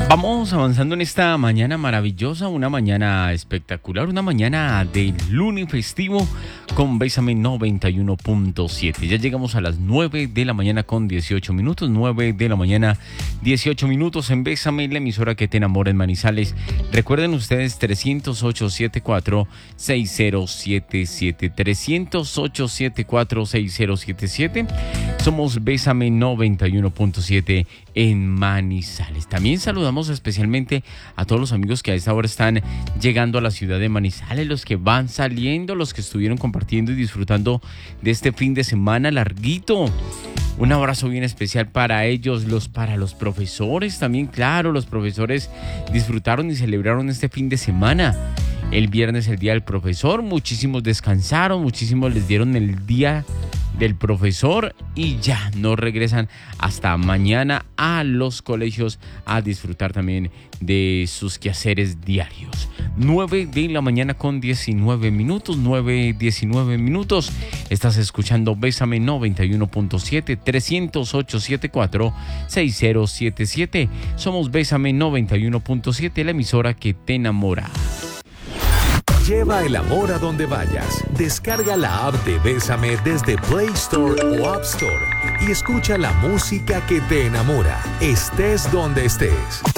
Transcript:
Vamos avanzando en esta mañana maravillosa, una mañana espectacular, una mañana de lunes festivo con Bésame 91.7. Ya llegamos a las 9 de la mañana con 18 minutos, 9 de la mañana 18 minutos en Bésame, la emisora que te enamora en Manizales. Recuerden ustedes 308-74-6077, 308-74-6077. Somos Bésame 91.7 en Manizales. También saludamos especialmente a todos los amigos que a esta hora están llegando a la ciudad de Manizales, los que van saliendo, los que estuvieron compartiendo y disfrutando de este fin de semana larguito. Un abrazo bien especial para ellos, para los profesores también, claro, los profesores disfrutaron y celebraron este fin de semana. El viernes, el día del profesor, muchísimos descansaron, muchísimos les dieron el día del profesor y ya no regresan hasta mañana a los colegios a disfrutar también de sus quehaceres diarios. 9 de la mañana con 19 minutos, 9:19 minutos. Estás escuchando Bésame 91.7, 308-74-6077. Somos Bésame 91.7, la emisora que te enamora. Lleva el amor a donde vayas. Descarga la app de Bésame desde Play Store o App Store y escucha la música que te enamora, estés donde estés.